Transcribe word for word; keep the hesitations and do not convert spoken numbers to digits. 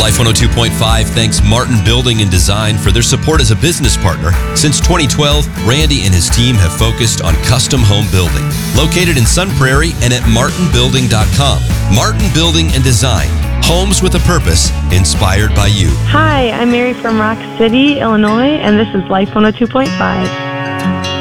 Life one oh two point five thanks Martin Building and Design for their support as a business partner. Since twenty twelve, Randy and his team have focused on custom home building. Located in Sun Prairie and at martin building dot com. Martin Building and Design. Homes with a purpose, inspired by you. Hi, I'm Mary from Rock City, Illinois, and this is Life one oh two point five.